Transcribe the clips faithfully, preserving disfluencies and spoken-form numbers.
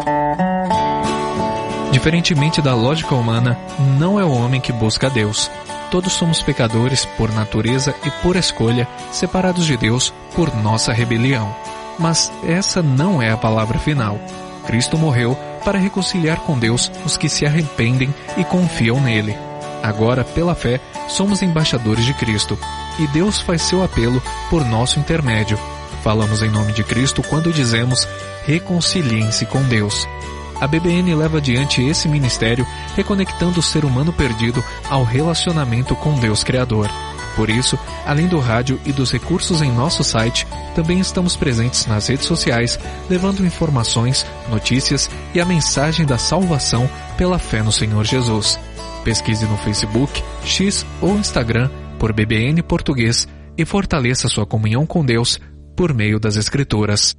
Diferentemente da lógica humana, não é o homem que busca a Deus. Todos somos pecadores por natureza e por escolha, separados de Deus por nossa rebelião. Mas essa não é a palavra final. Cristo morreu para reconciliar com Deus os que se arrependem e confiam nele. Agora, pela fé, somos embaixadores de Cristo, e Deus faz seu apelo por nosso intermédio. Falamos em nome de Cristo quando dizemos: reconciliem-se com Deus. A B B N leva adiante esse ministério, reconectando o ser humano perdido ao relacionamento com Deus Criador. Por isso, além do rádio e dos recursos em nosso site, também estamos presentes nas redes sociais, levando informações, notícias e a mensagem da salvação pela fé no Senhor Jesus. Pesquise no Facebook, X ou Instagram por B B N Português e fortaleça sua comunhão com Deus por meio das Escrituras.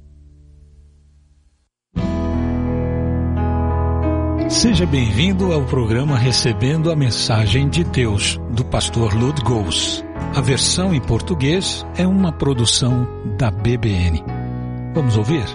Seja bem-vindo ao programa Recebendo a Mensagem de Deus, do pastor Lud Gous. A versão em português é uma produção da B B N. Vamos ouvir?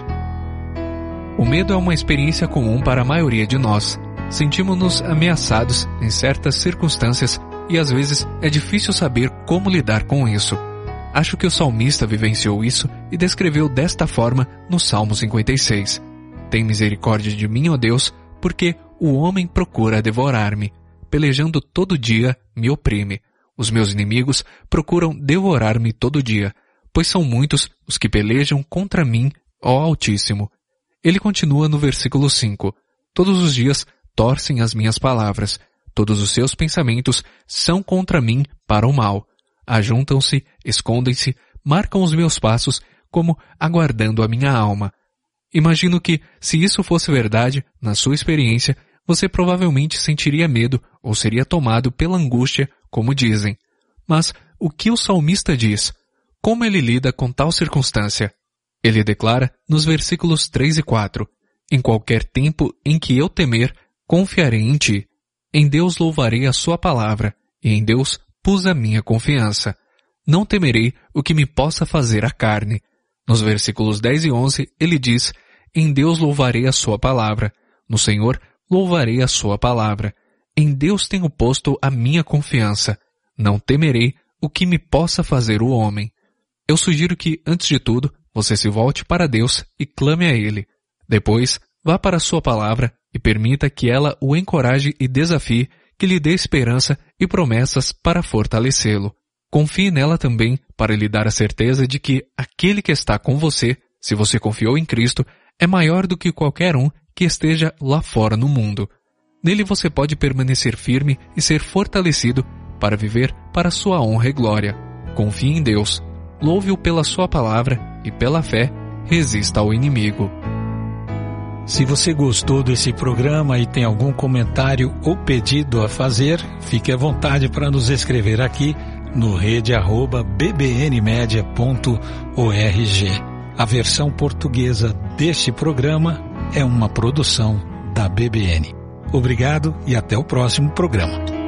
O medo é uma experiência comum para a maioria de nós. Sentimos-nos ameaçados em certas circunstâncias e às vezes é difícil saber como lidar com isso. Acho que o salmista vivenciou isso e descreveu desta forma no Salmo cinquenta e seis. Tem misericórdia de mim, ó Deus, porque o homem procura devorar-me. Pelejando todo dia, me oprime. Os meus inimigos procuram devorar-me todo dia, pois são muitos os que pelejam contra mim, ó Altíssimo. Ele continua no versículo cinco. Todos os dias torcem as minhas palavras. Todos os seus pensamentos são contra mim para o mal. Ajuntam-se, escondem-se, marcam os meus passos, como aguardando a minha alma. Imagino que, se isso fosse verdade, na sua experiência, você provavelmente sentiria medo ou seria tomado pela angústia, como dizem. Mas o que o salmista diz? Como ele lida com tal circunstância? Ele declara nos versículos três e quatro, em qualquer tempo em que eu temer, confiarei em ti. Em Deus louvarei a sua palavra, e em Deus pus a minha confiança. Não temerei o que me possa fazer a carne. Nos versículos dez e onze, ele diz, em Deus louvarei a sua palavra. No Senhor louvarei a sua palavra. Em Deus tenho posto a minha confiança. Não temerei o que me possa fazer o homem. Eu sugiro que, antes de tudo, você se volte para Deus e clame a Ele. Depois, vá para a sua palavra e permita que ela o encoraje e desafie, que lhe dê esperança e promessas para fortalecê-lo. Confie nela também para lhe dar a certeza de que aquele que está com você, se você confiou em Cristo, é maior do que qualquer um que esteja lá fora no mundo. Nele você pode permanecer firme e ser fortalecido para viver para sua honra e glória. Confie em Deus, louve-o pela sua palavra e pela fé, resista ao inimigo. Se você gostou desse programa e tem algum comentário ou pedido a fazer, fique à vontade para nos escrever aqui no rede arroba b b n media ponto org. A versão portuguesa deste programa é uma produção da B B N. Obrigado e até o próximo programa.